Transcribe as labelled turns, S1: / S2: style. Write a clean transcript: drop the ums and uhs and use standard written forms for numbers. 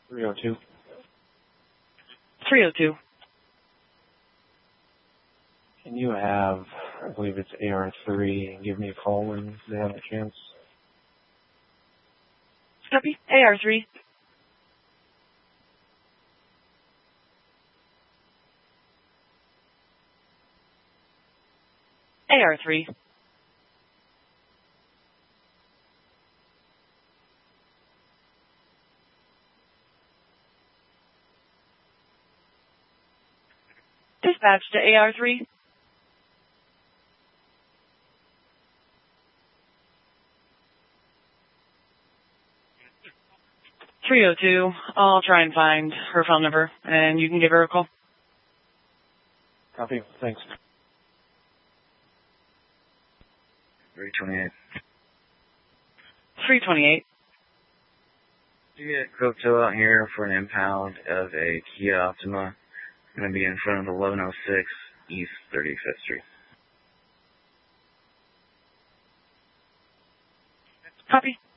S1: 302.
S2: 302.
S1: Can you have, I believe it's AR3, and give me a call when they have a chance?
S2: Copy. AR3. AR3. Dispatch to AR3. .302. I'll try and find her phone number, and you can give her a call.
S1: Copy. Thanks.
S3: 328.
S2: 328.
S3: Do you get a Cocteau out here for an impound of a Kia Optima? Going to be in front of 1106 East 35th Street.
S2: Copy.